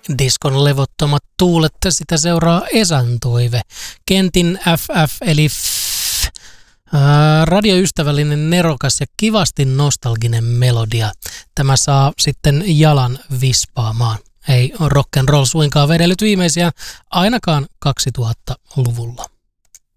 Diskon levottomat tuulet, sitä seuraa Esan toive. Kentin FF eli radioystävällinen, nerokas ja kivasti nostalginen melodia. Tämä saa sitten jalan vispaamaan. Ei rock'n'roll suinkaan vedellyt viimeisiä ainakaan 2000-luvulla.